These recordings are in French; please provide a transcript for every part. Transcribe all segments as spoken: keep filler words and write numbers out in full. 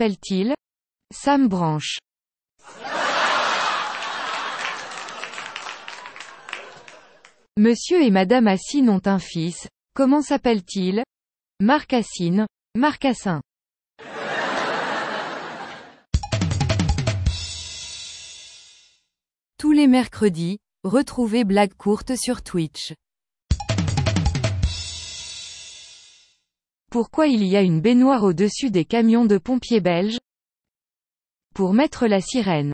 s'appelle-t-il? Sam Branch. Monsieur et Madame Assine ont un fils, comment s'appelle-t-il? Marc Assine, Marcassin. Tous les mercredis, retrouvez Blague courte sur Twitch. Pourquoi il y a une baignoire au-dessus des camions de pompiers belges? Pour mettre la sirène.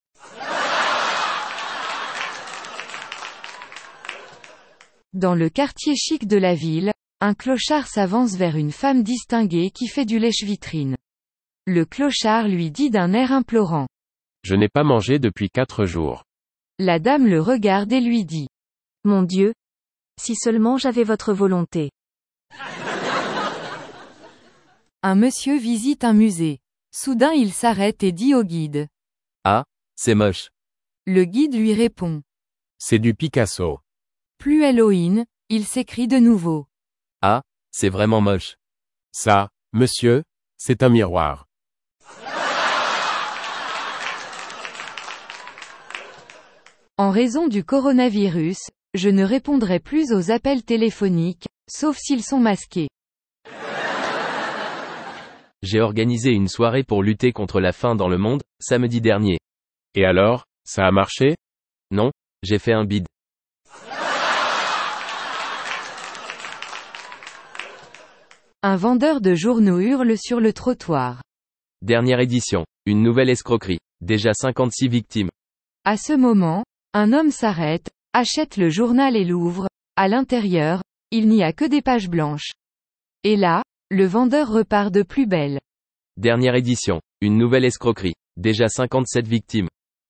Dans le quartier chic de la ville, un clochard s'avance vers une femme distinguée qui fait du lèche-vitrine. Le clochard lui dit d'un air implorant. Je n'ai pas mangé depuis quatre jours. La dame le regarde et lui dit. Mon Dieu! Si seulement j'avais votre volonté. Un monsieur visite un musée. Soudain il s'arrête et dit au guide. Ah, c'est moche. Le guide lui répond. C'est du Picasso. Plus Halloween, il s'écrie de nouveau. Ah, c'est vraiment moche. Ça, monsieur, c'est un miroir. En raison du coronavirus, je ne répondrai plus aux appels téléphoniques, sauf s'ils sont masqués. J'ai organisé une soirée pour lutter contre la faim dans le monde, samedi dernier. Et alors, ça a marché? Non, j'ai fait un bide. Un vendeur de journaux hurle sur le trottoir. Dernière édition. Une nouvelle escroquerie. Déjà cinquante-six victimes. À ce moment, un homme s'arrête, achète le journal et l'ouvre. À l'intérieur, il n'y a que des pages blanches. Et là, le vendeur repart de plus belle. Dernière édition. Une nouvelle escroquerie. Déjà cinquante-sept victimes.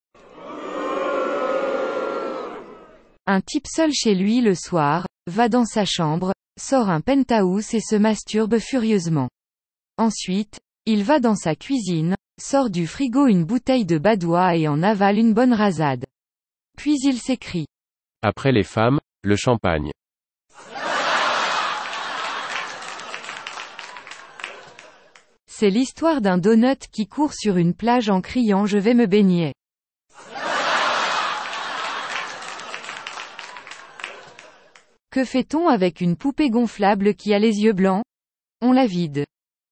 Un type seul chez lui le soir, va dans sa chambre, sort un penthouse et se masturbe furieusement. Ensuite, il va dans sa cuisine, sort du frigo une bouteille de badois et en avale une bonne rasade. Puis il s'écrie. Après les femmes, le champagne. C'est l'histoire d'un donut qui court sur une plage en criant je vais me baigner. Que fait-on avec une poupée gonflable qui a les yeux blancs? On la vide.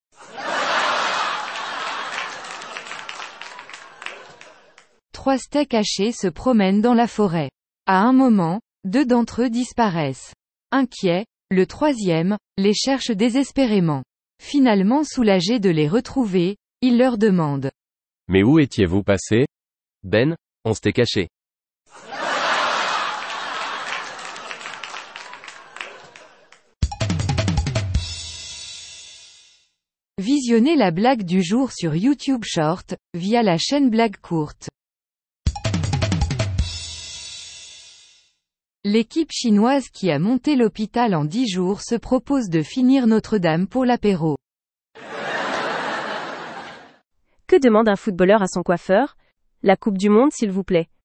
Trois steaks hachés se promènent dans la forêt. À un moment, deux d'entre eux disparaissent. Inquiet, le troisième, les cherche désespérément. Finalement soulagé de les retrouver, il leur demande. Mais où étiez-vous passé? Ben, on s'était caché. Visionnez la blague du jour sur YouTube Short, via la chaîne Blague courte. L'équipe chinoise qui a monté l'hôpital en dix jours se propose de finir Notre-Dame pour l'apéro. Que demande un footballeur à son coiffeur? La Coupe du Monde s'il vous plaît.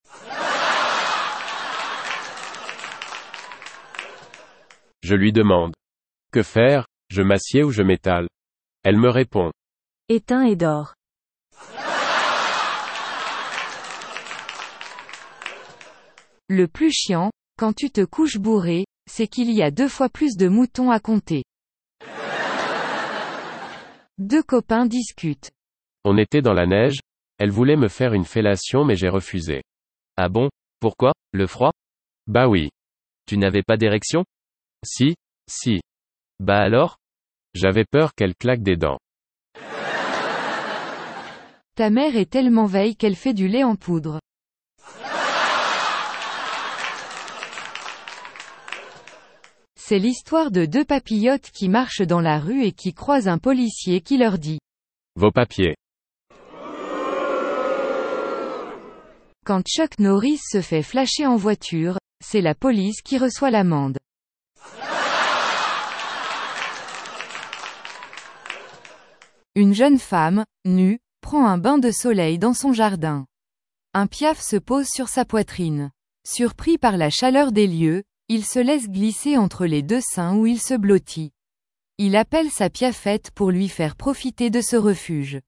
Je lui demande. Que faire, je m'assieds ou je m'étale? Elle me répond. Éteins et dors. Le plus chiant, quand tu te couches bourré, c'est qu'il y a deux fois plus de moutons à compter. Deux copains discutent. On était dans la neige, elle voulait me faire une fellation mais j'ai refusé. Ah bon? Pourquoi? Le froid? Bah oui. Tu n'avais pas d'érection? Si, si. Bah alors? J'avais peur qu'elle claque des dents. Ta mère est tellement veille qu'elle fait du lait en poudre. C'est l'histoire de deux papillotes qui marchent dans la rue et qui croisent un policier qui leur dit. Vos papiers. Quand Chuck Norris se fait flasher en voiture, c'est la police qui reçoit l'amende. Une jeune femme, nue, prend un bain de soleil dans son jardin. Un piaf se pose sur sa poitrine. Surpris par la chaleur des lieux, il se laisse glisser entre les deux seins où il se blottit. Il appelle sa piafette pour lui faire profiter de ce refuge.